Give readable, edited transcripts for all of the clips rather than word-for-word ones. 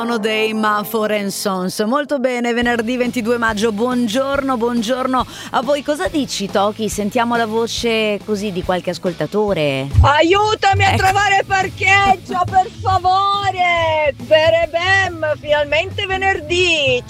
Dei Mumford & Sons. Molto bene, venerdì 22 maggio, buongiorno a voi. Cosa dici, Toki? Sentiamo la voce così di qualche ascoltatore. Aiutami a trovare parcheggio, per favore. Berebem, finalmente venerdì.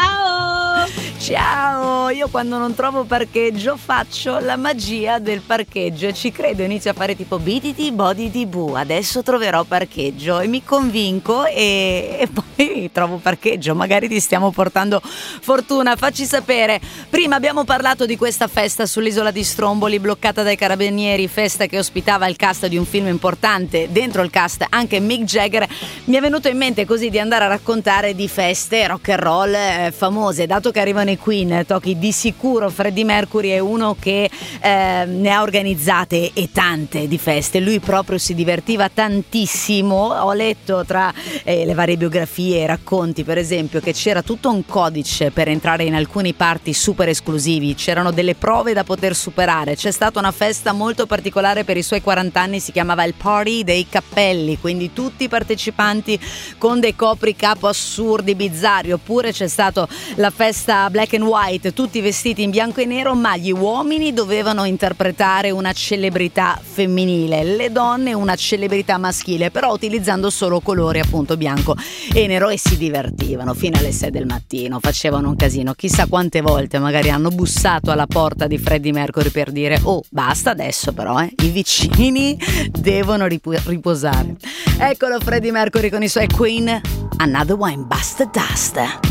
Ciao, io quando non trovo parcheggio faccio la magia del parcheggio e ci credo, inizio a fare tipo biditi boditi bu, adesso troverò parcheggio e mi convinco e poi trovo parcheggio. Magari ti stiamo portando fortuna, facci sapere. Prima abbiamo parlato di questa festa sull'isola di Stromboli bloccata dai carabinieri, festa che ospitava il cast di un film importante, dentro il cast anche Mick Jagger. Mi è venuto in mente così di andare a raccontare di feste rock and roll famose, dato che arrivano i Queen, Toki, di sicuro Freddie Mercury è uno che ne ha organizzate e tante di feste. Lui proprio si divertiva tantissimo. Ho letto tra le varie biografie e racconti, per esempio, che c'era tutto un codice per entrare in alcuni party super esclusivi, c'erano delle prove da poter superare. C'è stata una festa molto particolare per i suoi 40 anni, si chiamava il Party dei Cappelli, quindi tutti i partecipanti con dei copricapo assurdi, bizzarri. Oppure c'è stato la festa Black and White, tutti vestiti in bianco e nero, ma gli uomini dovevano interpretare una celebrità femminile, le donne una celebrità maschile, però utilizzando solo colori appunto bianco e nero, e si divertivano fino alle 6 del mattino, facevano un casino. Chissà quante volte magari hanno bussato alla porta di Freddie Mercury per dire: oh, basta adesso però, i vicini devono riposare. Eccolo Freddie Mercury con i suoi Queen, Another One Busta Dust.